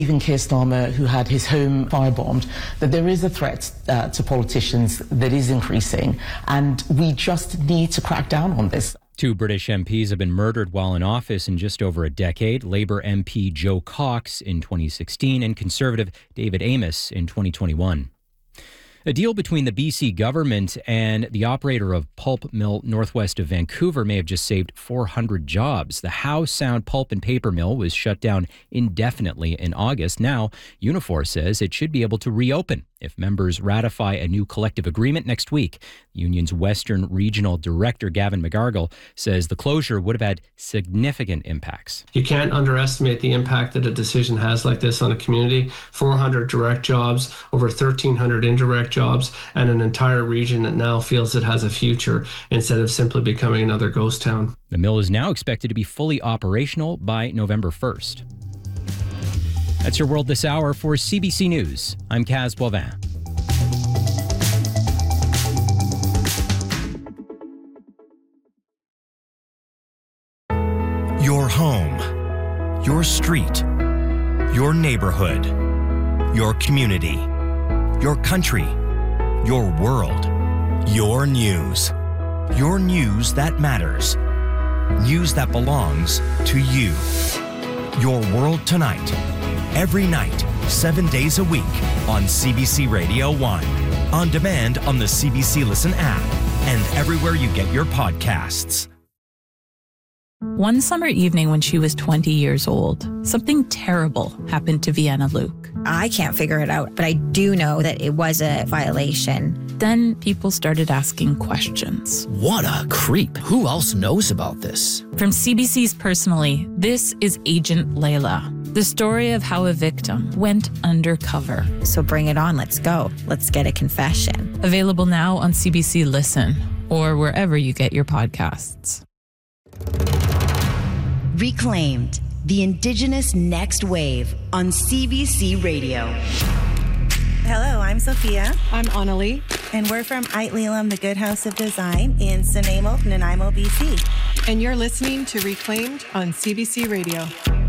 Even Keir Starmer, who had his home firebombed, that there is a threat to politicians that is increasing, and we just need to crack down on this. 2 British MPs have been murdered while in office in just over a decade. Labour MP Joe Cox in 2016 and Conservative David Amos in 2021. A deal between the BC government and the operator of pulp mill northwest of Vancouver may have just saved 400 jobs. The Howe Sound pulp and paper mill was shut down indefinitely in August. Now, Unifor says it should be able to reopen if members ratify a new collective agreement next week. The union's Western Regional Director, Gavin McGargle, says the closure would have had significant impacts. You can't underestimate the impact that a decision has like this on a community. 400 direct jobs, over 1,300 indirect jobs, and an entire region that now feels it has a future instead of simply becoming another ghost town. The mill is now expected to be fully operational by November 1st. That's your World This Hour. For CBC News, I'm Kaz Boivin. Your home, your street, your neighborhood, your community, your country, your world, your news that matters, news that belongs to you. Your World Tonight, every night, 7 days a week on CBC Radio 1, on demand on the CBC Listen app, and everywhere you get your podcasts. One summer evening when she was 20 years old, something terrible happened to Vienna Luke. I can't figure it out, but I do know that it was a violation. Then people started asking questions. What a creep. Who else knows about this? From CBC's Personally, this is Agent Layla, the story of how a victim went undercover. So bring it on. Let's go. Let's get a confession. Available now on CBC Listen or wherever you get your podcasts. Reclaimed, the Indigenous Next Wave on CBC Radio. Hello, I'm Sophia. I'm Annalie. And we're from Ait Lelam, the Good House of Design in Nanaimo, BC. And you're listening to Reclaimed on CBC Radio.